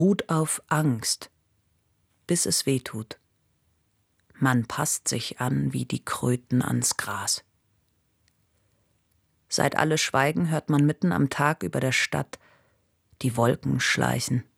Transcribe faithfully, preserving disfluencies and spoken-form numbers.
ruht auf Angst, bis es weh tut. Man passt sich an wie die Kröten ans Gras. Seit alle schweigen, hört man mitten am Tag über der Stadt die Wolken schleichen.